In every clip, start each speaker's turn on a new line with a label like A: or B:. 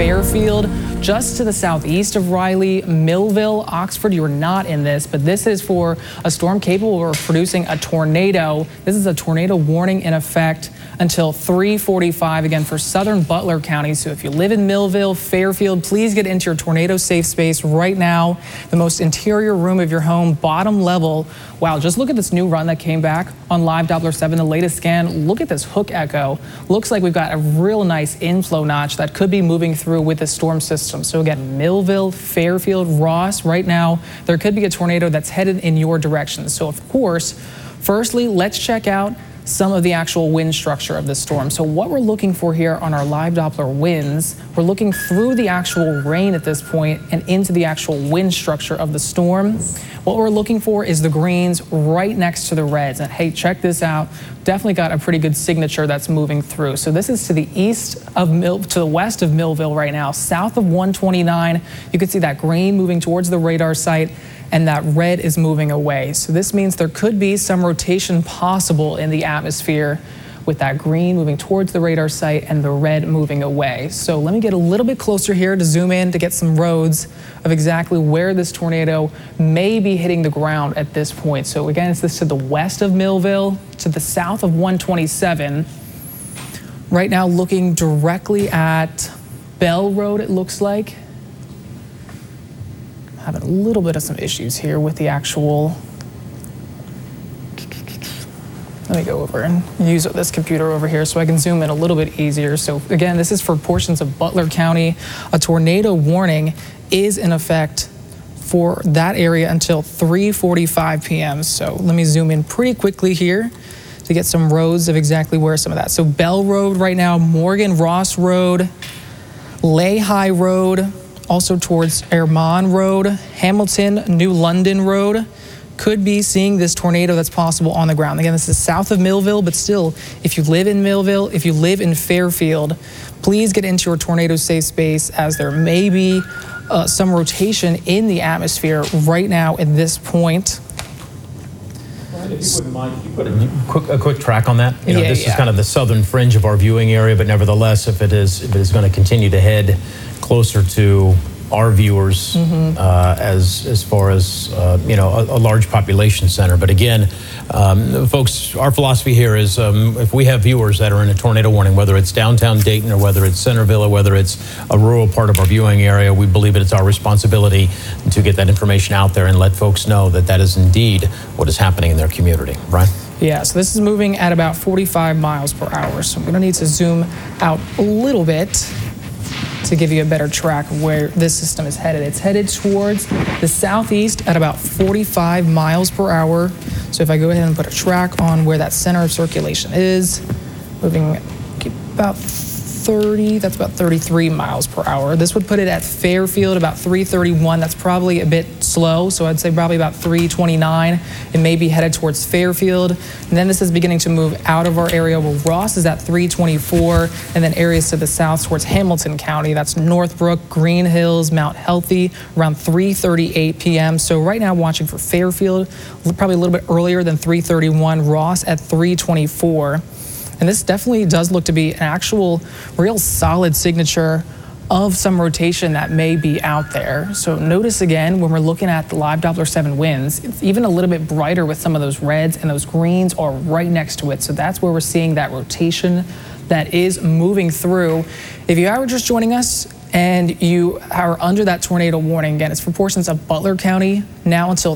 A: Fairfield, just to the southeast of Riley, Millville, Oxford. You are not in this, but this is for a storm capable of producing a tornado. This is a tornado warning in effect until 3:45 again for southern Butler County. So if you live in Millville, Fairfield, please get into your tornado safe space right now. The most interior room of your home, bottom level. Wow, just look at this new run that came back on Live Doppler 7, the latest scan. Look at this hook echo. Looks like we've got a real nice inflow notch that could be moving through with the storm system. So again, Millville, Fairfield, Ross, right now, there could be a tornado that's headed in your direction. So of course, firstly, let's check out some of the actual wind structure of the storm. So what we're looking for here on our Live Doppler winds, we're looking through the actual rain at this point and into the actual wind structure of the storm. What we're looking for is the greens right next to the reds. And hey, check this out. Definitely got a pretty good signature that's moving through. So this is to the east of to the west of Millville right now, south of 129. You can see that green moving towards the radar site, and that red is moving away. So this means there could be some rotation possible in the atmosphere with that green moving towards the radar site and the red moving away. So let me get a little bit closer here to zoom in to get some roads of exactly where this tornado may be hitting the ground at this point. So again, it's this to the west of Millville, to the south of 127. Right now looking directly at Bell Road, it looks like. Having a little bit of some issues here with the actual. Let me go over and use this computer over here so I can zoom in a little bit easier. So again, this is for portions of Butler County. A tornado warning is in effect for that area until 3:45 p.m. So let me zoom in pretty quickly here to get some roads of exactly where some of that. So Bell Road right now, Morgan Ross Road, Lehigh Road, also towards Airmont Road, Hamilton, New London Road. Could be seeing this tornado that's possible on the ground. Again, this is south of Millville, but still, if you live in Millville, if you live in Fairfield, please get into your tornado safe space, as there may be some rotation in the atmosphere right now at this point.
B: If you wouldn't mind, could you put a quick track on that? You know, this is kind of the southern fringe of our viewing area, but nevertheless, if it is going to continue to head closer to our viewers, as far as you know, a large population center. But again, folks, our philosophy here is if we have viewers that are in a tornado warning, whether it's downtown Dayton or whether it's Centerville or whether it's a rural part of our viewing area, we believe it's our responsibility to get that information out there and let folks know that that is indeed what is happening in their community. Right?
A: Yeah, so this is moving at about 45 miles per hour. So I'm going to need to zoom out a little bit to give you a better track of where this system is headed. It's headed towards the southeast at about 45 miles per hour. So if I go ahead and put a track on where that center of circulation is, moving about 30, that's about 33 miles per hour. This would put it at Fairfield about 331. That's probably a bit slow, so I'd say probably about 329. It may be headed towards Fairfield. And then this is beginning to move out of our area. Well, Ross is at 324, and then areas to the south towards Hamilton County. That's Northbrook, Green Hills, Mount Healthy, around 3:38 p.m. So right now watching for Fairfield, probably a little bit earlier than 331. Ross at 324. And this definitely does look to be an actual real solid signature of some rotation that may be out there. So notice again, when we're looking at the Live Doppler 7 winds, it's even a little bit brighter with some of those reds, and those greens are right next to it. So that's where we're seeing that rotation that is moving through. If you are just joining us and you are under that tornado warning, again, it's for portions of Butler County now until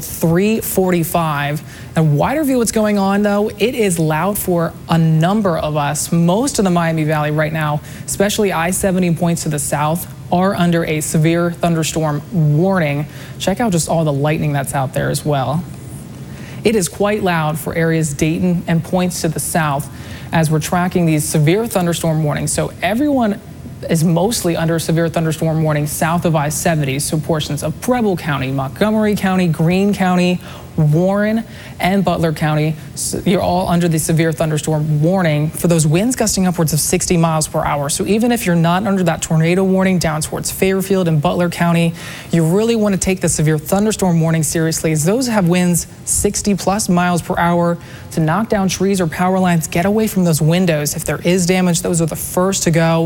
A: 3:45. And wider view what's going on, though, it is loud for a number of us. Most of the Miami Valley right now, especially I-70 points to the south, are under a severe thunderstorm warning. Check out just all the lightning that's out there as well. It is quite loud for areas Dayton and points to the south as we're tracking these severe thunderstorm warnings. So everyone is mostly under severe thunderstorm warning south of I-70, so portions of Preble County, Montgomery County, Greene County, Warren, and Butler County. So you're all under the severe thunderstorm warning for those winds gusting upwards of 60 miles per hour. So even if you're not under that tornado warning down towards Fairfield and Butler County, you really want to take the severe thunderstorm warning seriously, as those have winds 60 plus miles per hour to knock down trees or power lines. Get away from those windows. If there is damage, those are the first to go.